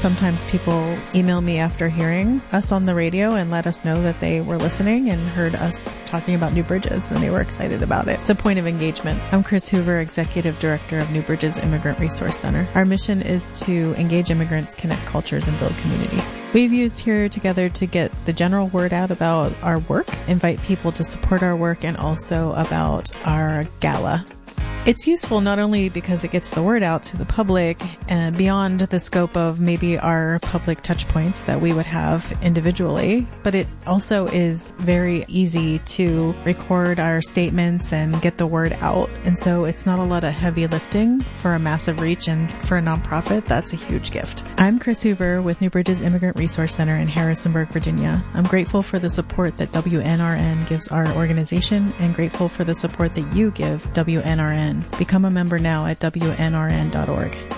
Sometimes people email me after hearing us on the radio and let us know that they were listening and heard us talking about New Bridges and they were excited about it. It's a point of engagement. I'm Chris Hoover, Executive Director of New Bridges Immigrant Resource Center. Our mission is to engage immigrants, connect cultures, and build community. We've used Here Together to get the general word out about our work, invite people to support our work, and also about our gala. It's useful not only because it gets the word out to the public and beyond the scope of maybe our public touch points that we would have individually, but it also is very easy to record our statements and get the word out. And so it's not a lot of heavy lifting for a massive reach, and for a nonprofit, that's a huge gift. I'm Chris Hoover with New Bridges Immigrant Resource Center in Harrisonburg, Virginia. I'm grateful for the support that WNRN gives our organization and grateful for the support that you give WNRN. Become a member now at WNRN.org.